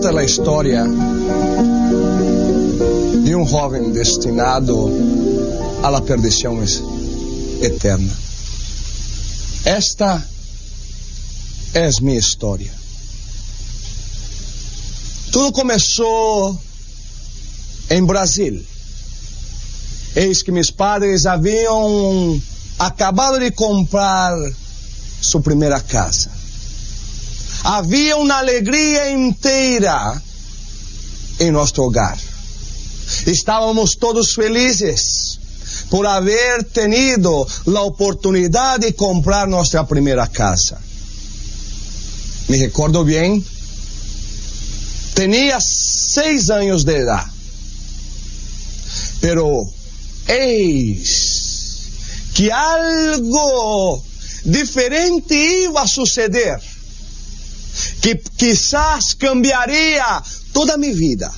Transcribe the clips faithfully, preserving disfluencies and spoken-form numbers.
Esta é a história de um jovem destinado à la perdição eterna. Esta é minha história. Tudo começou em Brasil. Eis que meus padres haviam acabado de comprar sua primeira casa. Havia uma alegria inteira em nosso hogar. Estávamos todos felizes por haver tenido a oportunidade de comprar nossa primeira casa. Me recordo bem, tinha seis anos de idade. Pero eis que algo diferente ia suceder, que quizás cambiaria toda a minha vida.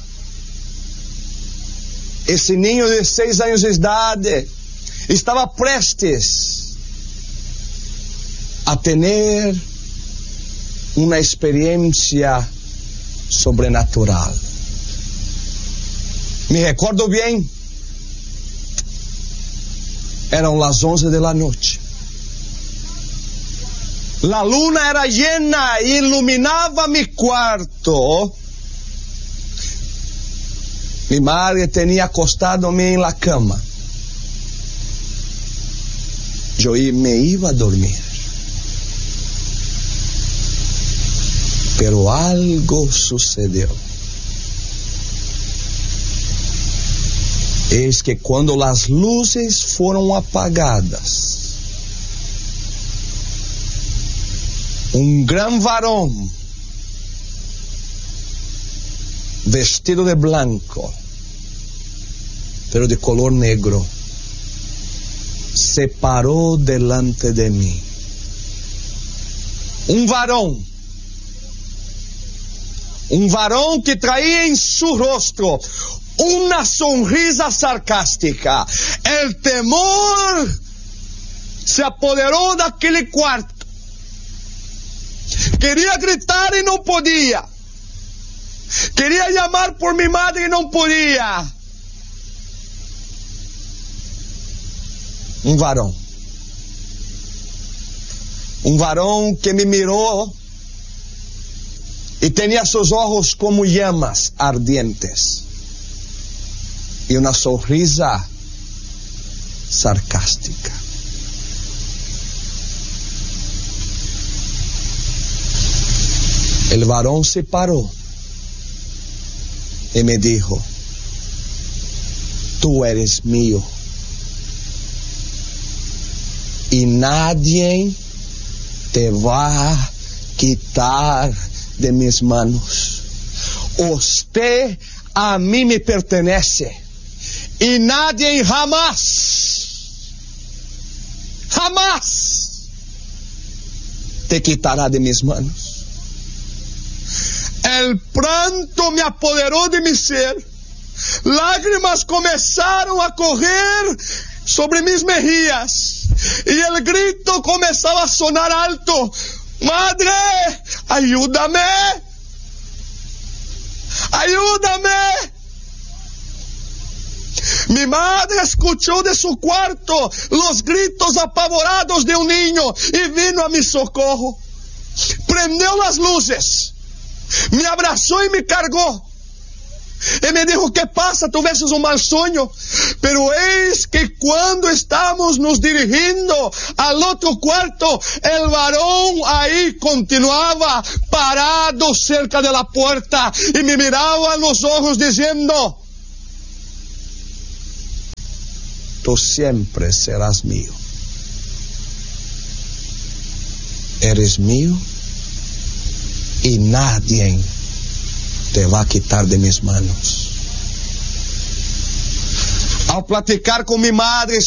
Esse ninho de seis anos de idade estava prestes a ter uma experiência sobrenatural. Me recordo bem, eram as onze da noite. A luna era llena e iluminava meu quarto. Mi madre tinha acostado-me na cama. Eu me ia a dormir. Pero algo sucedeu. Eis que quando as luzes foram apagadas, um grande varão, vestido de branco, pero de color negro, se parou delante de mim. Um varão, um varão que traía em seu rosto uma sonrisa sarcástica. El temor se apoderou daquele quarto. Queria gritar e não podia. Queria chamar por minha madre e não podia. Um varão. Um varão que me mirou e tinha seus olhos como llamas ardientes e uma sorrisa sarcástica. El varão se parou e me dijo: tú eres mío y nadie te va a quitar de mis manos. Usted a mí me pertenece y nadie jamás, jamás te quitará de mis manos. El pranto me apoderou de mi ser. Lágrimas começaram a correr sobre mis mejillas. E el grito começava a sonar alto: Madre, ayúdame, ayúdame. Mi madre escuchó de su cuarto los gritos apavorados de un niño y vino a mi socorro. Prendió las luces, me abrazó y me cargó. E me dijo: ¿qué pasa? Tuvesses um mal sonho. Pero eis que quando estamos nos dirigindo al outro quarto, el varón aí continuava parado cerca de la puerta e me mirava nos ojos dizendo: tú siempre serás mío. Eres mío y nadie te va a quitar de mis manos. Ao platicar com minha madre